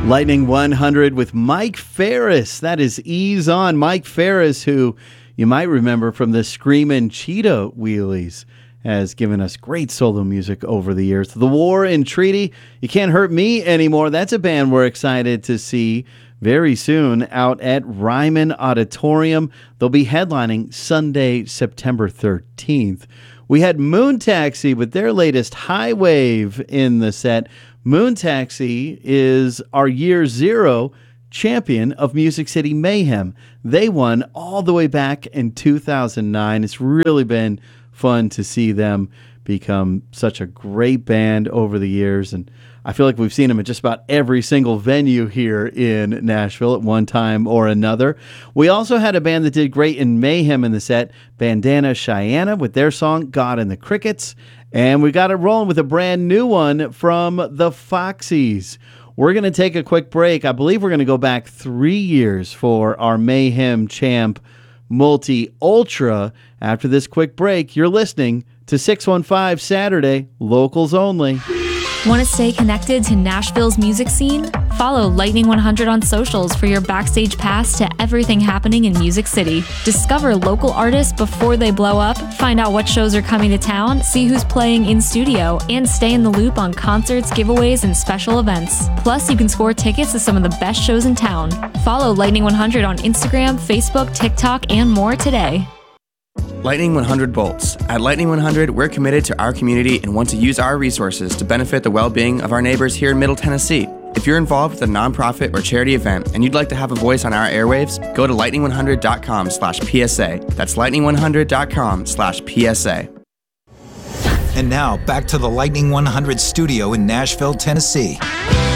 Lightning 100 with Mike Ferris. That is Ease On. Mike Ferris, who you might remember from the Screamin' Cheetah Wheelies, has given us great solo music over the years. The War and Treaty, You Can't Hurt Me Anymore. That's a band we're excited to see very soon out at Ryman Auditorium. They'll be headlining Sunday, September 13th. We had Moon Taxi with their latest High Wave in the set. Moon Taxi is our year zero champion of Music City Mayhem. They won all the way back in 2009. It's really been fun to see them become such a great band over the years, and I feel like we've seen them at just about every single venue here in Nashville at one time or another. We also had a band that did great in Mayhem in the set, Bandana Cheyenne, with their song God and the Crickets, and we got it rolling with a brand new one from the Foxies. We're going to take a quick break. I believe we're going to go back 3 years for our Mayhem Champ Multi-Ultra. After this quick break, you're listening to 615 Saturday, locals only. Want to stay connected to Nashville's music scene? Follow Lightning 100 on socials for your backstage pass to everything happening in Music City. Discover local artists before they blow up, find out what shows are coming to town, see who's playing in studio, and stay in the loop on concerts, giveaways, and special events. Plus, you can score tickets to some of the best shows in town. Follow Lightning 100 on Instagram, Facebook, TikTok, and more today. Lightning 100 Bolts. At Lightning 100, we're committed to our community and want to use our resources to benefit the well-being of our neighbors here in Middle Tennessee. If you're involved with a nonprofit or charity event and you'd like to have a voice on our airwaves, go to lightning100.com/PSA. That's lightning100.com/PSA. And now, back to the Lightning 100 studio in Nashville, Tennessee.